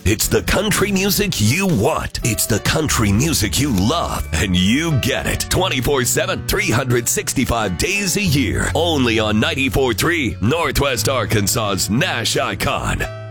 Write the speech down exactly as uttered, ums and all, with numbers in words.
It's the country music you want. It's the country music you love. And you get it. twenty-four seven, three hundred sixty-five days a year. Only on ninety-four point three Northwest Arkansas's Nash Icon.